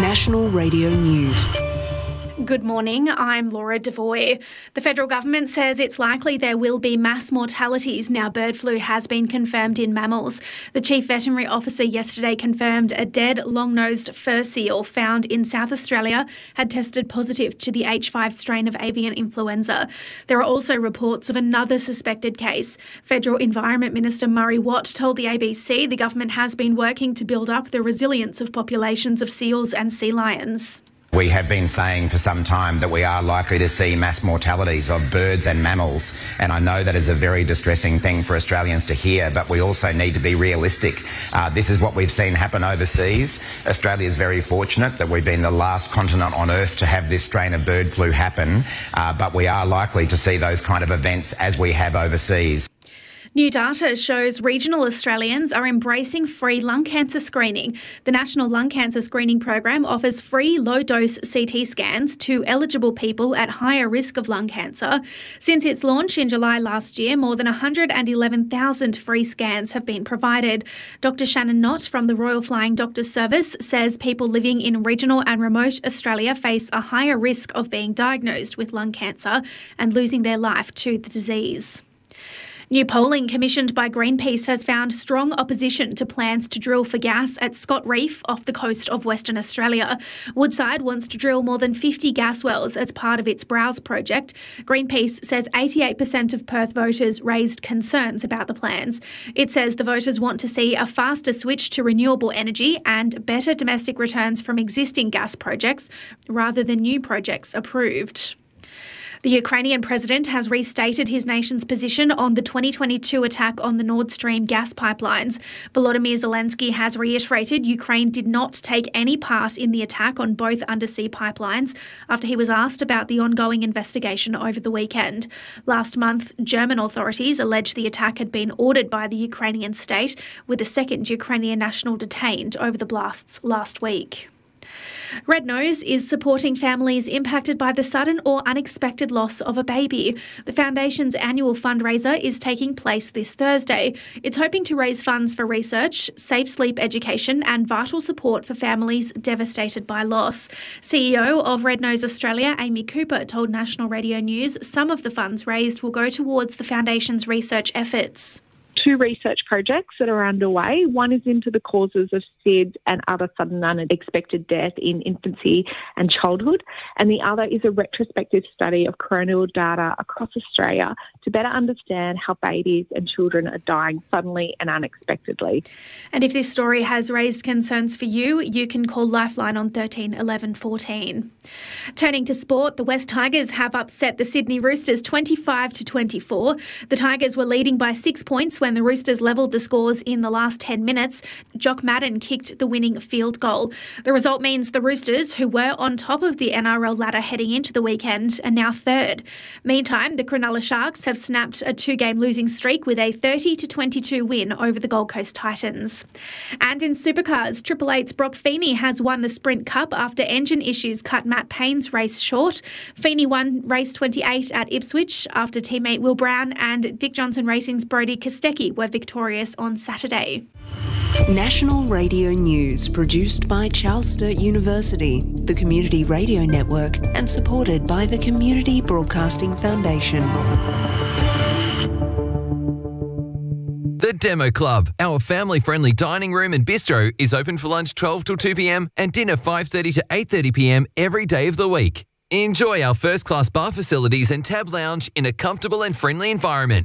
National Radio News. Good morning, I'm Laura Devoy. The federal government says it's likely there will be mass mortalities now bird flu has been confirmed in mammals. The Chief Veterinary Officer yesterday confirmed a dead long-nosed fur seal found in South Australia had tested positive to the H5 strain of avian influenza. There are also reports of another suspected case. Federal Environment Minister Murray Watt told the ABC the government has been working to build up the resilience of populations of seals and sea lions. We have been saying for some time that we are likely to see mass mortalities of birds and mammals, and I know that is a very distressing thing for Australians to hear, but we also need to be realistic. This is what we've seen happen overseas. Australia is very fortunate that we've been the last continent on Earth to have this strain of bird flu happen, but we are likely to see those kind of events as we have overseas. New data shows regional Australians are embracing free lung cancer screening. The National Lung Cancer Screening Program offers free low-dose CT scans to eligible people at higher risk of lung cancer. Since its launch in July last year, more than 111,000 free scans have been provided. Dr Shannon Knott from the Royal Flying Doctors Service says people living in regional and remote Australia face a higher risk of being diagnosed with lung cancer and losing their life to the disease. New polling commissioned by Greenpeace has found strong opposition to plans to drill for gas at Scott Reef off the coast of Western Australia. Woodside wants to drill more than 50 gas wells as part of its Browse project. Greenpeace says 88% of Perth voters raised concerns about the plans. It says the voters want to see a faster switch to renewable energy and better domestic returns from existing gas projects rather than new projects approved. The Ukrainian president has restated his nation's position on the 2022 attack on the Nord Stream gas pipelines. Volodymyr Zelensky has reiterated Ukraine did not take any part in the attack on both undersea pipelines after he was asked about the ongoing investigation over the weekend. Last month, German authorities alleged the attack had been ordered by the Ukrainian state, with a second Ukrainian national detained over the blasts last week. Red Nose is supporting families impacted by the sudden or unexpected loss of a baby. The foundation's annual fundraiser is taking place this Thursday. It's hoping to raise funds for research, safe sleep education and vital support for families devastated by loss. CEO of Red Nose Australia, Amy Cooper, told National Radio News some of the funds raised will go towards the foundation's research efforts. Two research projects that are underway. One is into the causes of SID and other sudden unexpected death in infancy and childhood, and the other is a retrospective study of coronial data across Australia to better understand how babies and children are dying suddenly and unexpectedly. And if this story has raised concerns for you, you can call Lifeline on 13 11 14. Turning to sport, the West Tigers have upset the Sydney Roosters 25-24. The Tigers were leading by 6 points when the Roosters levelled the scores in the last 10 minutes. Jock Madden kicked the winning field goal. The result means the Roosters, who were on top of the NRL ladder heading into the weekend, are now third. Meantime, the Cronulla Sharks have snapped a 2-game losing streak with a 30-22 win over the Gold Coast Titans. And in Supercars, Triple Eight's Brock Feeney has won the Sprint Cup after engine issues cut Matt Payne's race short. Feeney won race 28 at Ipswich after teammate Will Brown and Dick Johnson Racing's Brodie Kostecki were victorious on Saturday. National Radio News, produced by Charles Sturt University, the Community Radio Network, and supported by the Community Broadcasting Foundation. The Demo Club, our family-friendly dining room and bistro, is open for lunch 12 till 2 p.m. and dinner 5:30 to 8:30 p.m. every day of the week. Enjoy our first-class bar facilities and tab lounge in a comfortable and friendly environment.